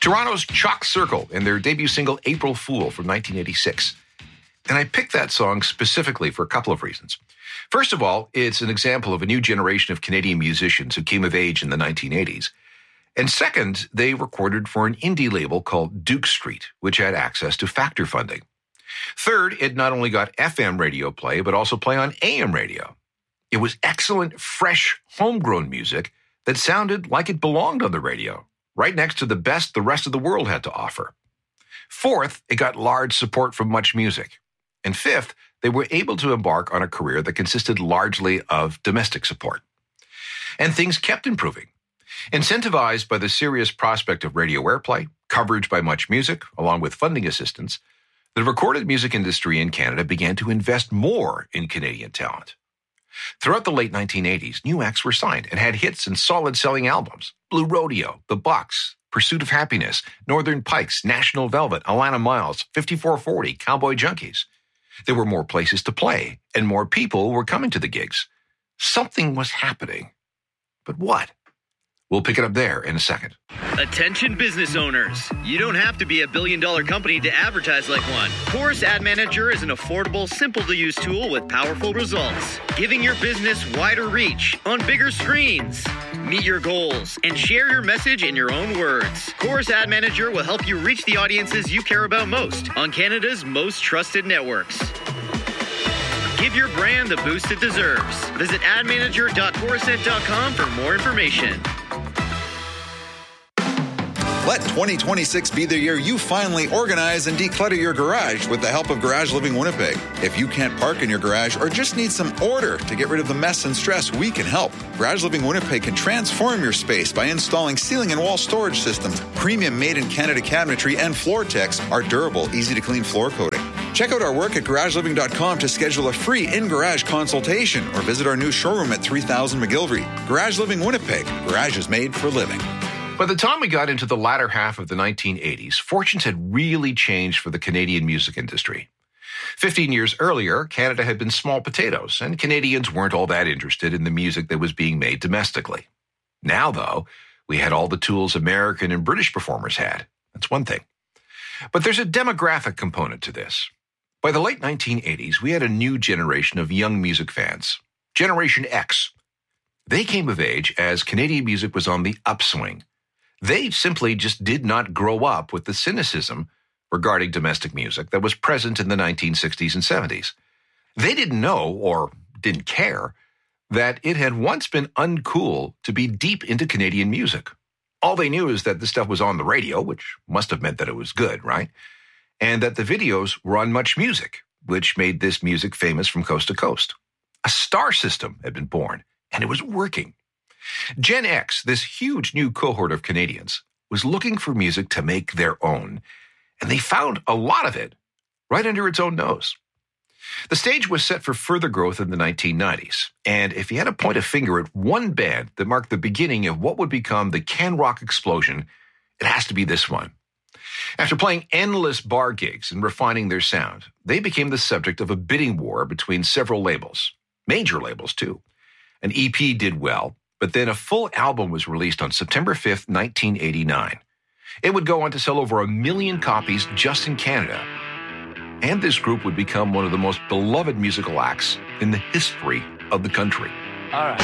Toronto's Chalk Circle and their debut single April Fool from 1986. And I picked that song specifically for a couple of reasons. First of all, it's an example of a new generation of Canadian musicians who came of age in the 1980s. And second, they recorded for an indie label called Duke Street, which had access to factor funding. Third, it not only got FM radio play, but also play on AM radio. It was excellent, fresh, homegrown music that sounded like it belonged on the radio, right next to the best the rest of the world had to offer. Fourth, it got large support from Much Music. And fifth, they were able to embark on a career that consisted largely of domestic support. And things kept improving. Incentivized by the serious prospect of radio airplay, coverage by Much Music, along with funding assistance, the recorded music industry in Canada began to invest more in Canadian talent. Throughout the late 1980s, new acts were signed and had hits and solid-selling albums. Blue Rodeo, The Bucks, Pursuit of Happiness, Northern Pikes, National Velvet, Alana Miles, 5440, Cowboy Junkies. There were more places to play, and more people were coming to the gigs. Something was happening. But what? We'll pick it up there in a second. Attention business owners. You don't have to be a billion-dollar company to advertise like one. Chorus Ad Manager is an affordable, simple-to-use tool with powerful results, giving your business wider reach on bigger screens. Meet your goals and share your message in your own words. Chorus Ad Manager will help you reach the audiences you care about most on Canada's most trusted networks. Give your brand the boost it deserves. Visit admanager.chorusnet.com for more information. Let 2026 be the year you finally organize and declutter your garage with the help of Garage Living Winnipeg. If you can't park in your garage or just need some order to get rid of the mess and stress, we can help. Garage Living Winnipeg can transform your space by installing ceiling and wall storage systems, premium made-in-Canada cabinetry, and Floor-Tex, our durable, easy-to-clean floor coating. Check out our work at garageliving.com to schedule a free in-garage consultation or visit our new showroom at 3000 McGillivray. Garage Living Winnipeg. Garage is made for living. By the time we got into the latter half of the 1980s, fortunes had really changed for the Canadian music industry. 15 years earlier, Canada had been small potatoes, and Canadians weren't all that interested in the music that was being made domestically. Now, though, we had all the tools American and British performers had. That's one thing. But there's a demographic component to this. By the late 1980s, we had a new generation of young music fans, Generation X. They came of age as Canadian music was on the upswing. They simply just did not grow up with the cynicism regarding domestic music that was present in the 1960s and 70s. They didn't know, or didn't care, that it had once been uncool to be deep into Canadian music. All they knew is that this stuff was on the radio, which must have meant that it was good, right? And that the videos were on Much Music, which made this music famous from coast to coast. A star system had been born, and it was working. Gen X, this huge new cohort of Canadians, was looking for music to make their own, and they found a lot of it right under its own nose. The stage was set for further growth in the 1990s, and if you had to point a finger at one band that marked the beginning of what would become the Can Rock explosion, it has to be this one. After playing endless bar gigs and refining their sound, they became the subject of a bidding war between several labels, major labels too. An EP did well, but then a full album was released on September 5th, 1989. It would go on to sell over 1 million copies just in Canada. And this group would become one of the most beloved musical acts in the history of the country. All right.